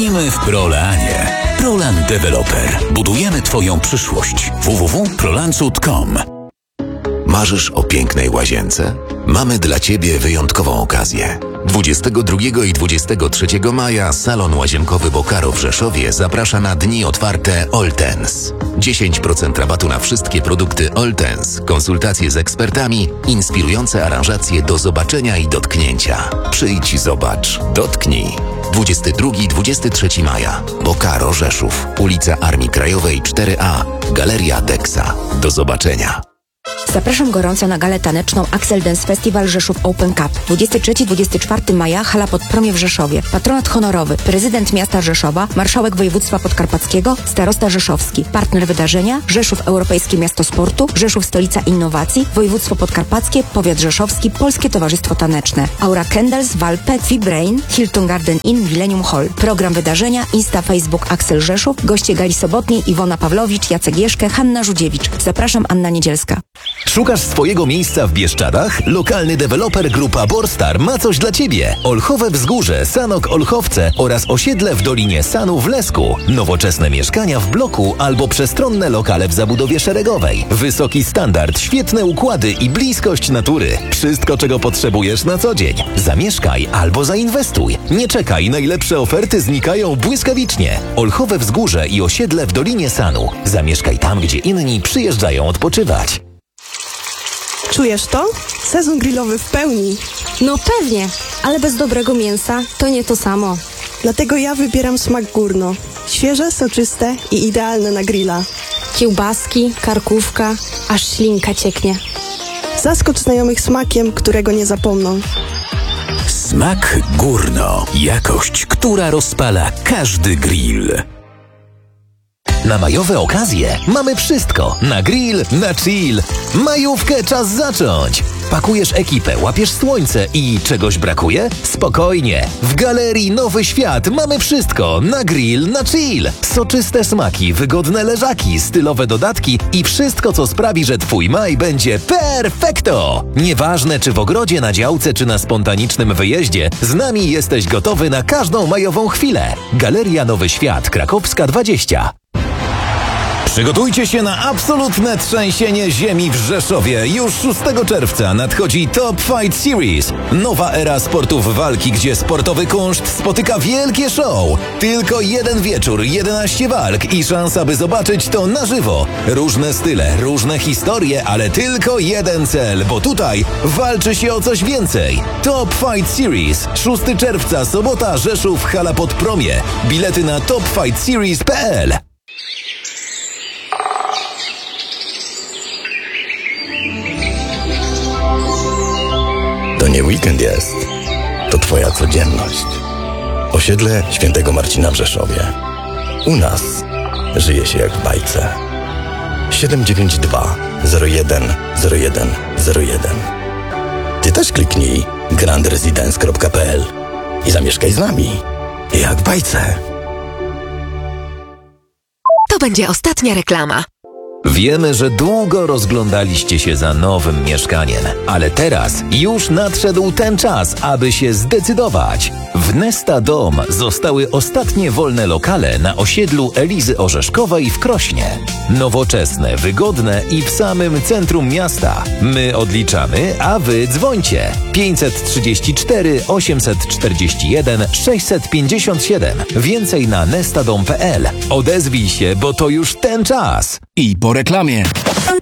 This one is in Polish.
Śpimy w Prolanie. Prolan Developer. Budujemy Twoją przyszłość. www.prolancut.com. Marzysz o pięknej łazience? Mamy dla Ciebie wyjątkową okazję. 22 i 23 maja salon łazienkowy Bokaro w Rzeszowie zaprasza na dni otwarte Oltens. 10% rabatu na wszystkie produkty Oltens, konsultacje z ekspertami, inspirujące aranżacje do zobaczenia i dotknięcia. Przyjdź, zobacz, dotknij. 22-23 maja. Bokaro Rzeszów. Ulica Armii Krajowej 4A. Galeria Dexa. Do zobaczenia. Zapraszam gorąco na galę taneczną Axel Dance Festival Rzeszów Open Cup. 23-24 maja, hala Podpromie w Rzeszowie. Patronat honorowy, prezydent miasta Rzeszowa, marszałek województwa podkarpackiego, starosta rzeszowski. Partner wydarzenia, Rzeszów Europejskie Miasto Sportu, Rzeszów Stolica Innowacji, województwo podkarpackie, powiat rzeszowski, Polskie Towarzystwo Taneczne. Aura Candles, Walpe, Vibrain, Hilton Garden Inn, Millennium Hall. Program wydarzenia, Insta, Facebook Axel Rzeszów, goście gali sobotniej, Iwona Pawlowicz, Jacek Jeszkę, Hanna Żudziewicz. Zapraszam, Anna Niedzielska. Szukasz swojego miejsca w Bieszczadach? Lokalny deweloper Grupa Borstar ma coś dla Ciebie. Olchowe Wzgórze, Sanok Olchowce oraz osiedle w Dolinie Sanu w Lesku. Nowoczesne mieszkania w bloku albo przestronne lokale w zabudowie szeregowej. Wysoki standard, świetne układy i bliskość natury. Wszystko, czego potrzebujesz na co dzień. Zamieszkaj albo zainwestuj. Nie czekaj, najlepsze oferty znikają błyskawicznie. Olchowe Wzgórze i osiedle w Dolinie Sanu. Zamieszkaj tam, gdzie inni przyjeżdżają odpoczywać. Czujesz to? Sezon grillowy w pełni. No pewnie, ale bez dobrego mięsa to nie to samo. Dlatego ja wybieram smak Górno. Świeże, soczyste i idealne na grilla. Kiełbaski, karkówka, aż ślinka cieknie. Zaskocz znajomych smakiem, którego nie zapomną. Smak Górno. Jakość, która rozpala każdy grill. Na majowe okazje mamy wszystko. Na grill, na chill. Majówkę czas zacząć. Pakujesz ekipę, łapiesz słońce i czegoś brakuje? Spokojnie. W Galerii Nowy Świat mamy wszystko. Na grill, na chill. Soczyste smaki, wygodne leżaki, stylowe dodatki i wszystko, co sprawi, że Twój maj będzie perfekto. Nieważne, czy w ogrodzie, na działce, czy na spontanicznym wyjeździe, z nami jesteś gotowy na każdą majową chwilę. Galeria Nowy Świat, Krakowska 20. Przygotujcie się na absolutne trzęsienie ziemi w Rzeszowie. Już 6 czerwca nadchodzi Top Fight Series. Nowa era sportów walki, gdzie sportowy kunszt spotyka wielkie show. Tylko jeden wieczór, 11 walk i szansa, by zobaczyć to na żywo. Różne style, różne historie, ale tylko jeden cel, bo tutaj walczy się o coś więcej. Top Fight Series. 6 czerwca, sobota, Rzeszów, hala Podpromie. Bilety na topfightseries.pl. To nie weekend jest, to Twoja codzienność. Osiedle Świętego Marcina w Rzeszowie. U nas żyje się jak w bajce. 792 01 01 01. Ty też kliknij grandresidence.pl i zamieszkaj z nami jak w bajce. To będzie ostatnia reklama. Wiemy, że długo rozglądaliście się za nowym mieszkaniem, ale teraz już nadszedł ten czas, aby się zdecydować. W Nesta Dom zostały ostatnie wolne lokale na osiedlu Elizy Orzeszkowej w Krośnie. Nowoczesne, wygodne i w samym centrum miasta. My odliczamy, a wy dzwońcie. 534 841 657. Więcej na nestadom.pl. Odezwij się, bo to już ten czas. I po reklamie.